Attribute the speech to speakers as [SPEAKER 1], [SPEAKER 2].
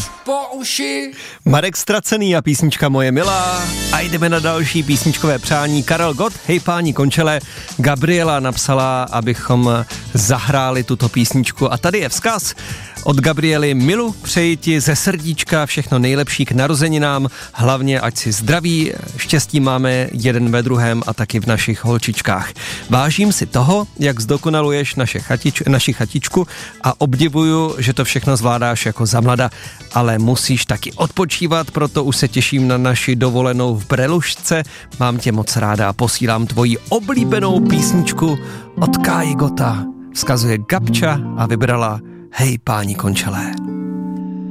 [SPEAKER 1] po uši.
[SPEAKER 2] Marek Ztracený a písnička Moje milá. A jdeme na další písničkové přání. Karel Gott, Hej páni končele. Gabriela napsala, abychom zahráli tuto písničku. A tady je vzkaz od Gabriely. Milu, přeji ti ze srdíčka všechno nejlepší k narozeninám. Hlavně, ať si zdraví, štěstí máme jeden ve druhém a taky v našich holčičkách. Vážím si toho, jak zdokonaluješ naši chatičku a obdivuju, že to všechno zvládáš jako za mlada, ale musíš taky odpočívat, proto už se těším na naši dovolenou v Brelušce. Mám tě moc ráda a posílám tvoji oblíbenou písničku od Káji Gotta. Vzkazuje Gabča a vybrala Hej páni končelé.